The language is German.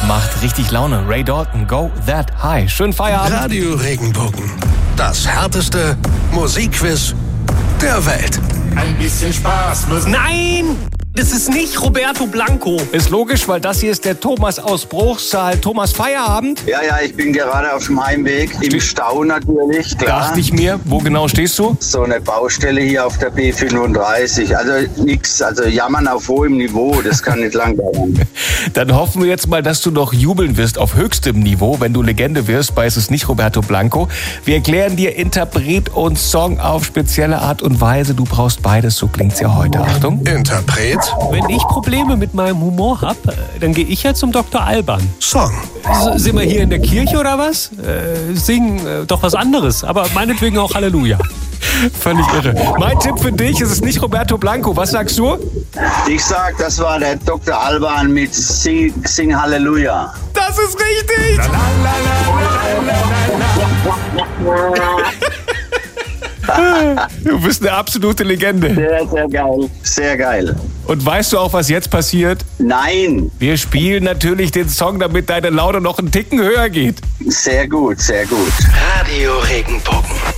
macht richtig Laune. Ray Dalton, Go That High. Schönen Feierabend. Radio Regenbogen. Das härteste Musikquiz der Welt. Ein bisschen Spaß muss. Nein! Das ist nicht Roberto Blanco. Ist logisch, weil das hier ist der Thomas aus Bruchsal. Thomas, Feierabend? Ja, ich bin gerade auf dem Heimweg. Im Stau natürlich, klar. Dachte ich mir. Wo genau stehst du? So eine Baustelle hier auf der B35. Also nix, jammern auf hohem Niveau. Das kann nicht lang dauern. Dann hoffen wir jetzt mal, dass du noch jubeln wirst auf höchstem Niveau, wenn du Legende wirst, weil es ist nicht Roberto Blanco. Wir erklären dir Interpret und Song auf spezielle Art und Weise. Du brauchst beides, so klingt's ja heute. Achtung. Interpret, Wenn ich Probleme mit meinem Humor hab, dann gehe ich ja zum Dr. Alban. Song. Sind wir hier in der Kirche oder was? Singen doch was anderes, aber meinetwegen auch Halleluja. Völlig irre. Mein Tipp für dich, es ist nicht Roberto Blanco. Was sagst du? Ich sag, das war der Dr. Alban mit Sing Halleluja. Das ist richtig! Du bist eine absolute Legende. Sehr, sehr geil. Sehr geil. Und weißt du auch, was jetzt passiert? Nein, Wir spielen natürlich den Song, damit deine Laune noch einen Ticken höher geht. sehr gut, sehr gut. Radio Regenbogen.